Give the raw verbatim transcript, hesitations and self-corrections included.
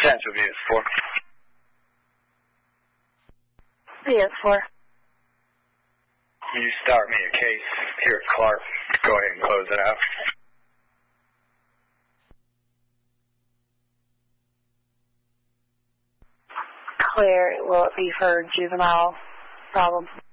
Central V S four. V S four. You start me a case here at Clark. Go ahead and close it out. Clear. Will it be for juvenile problems?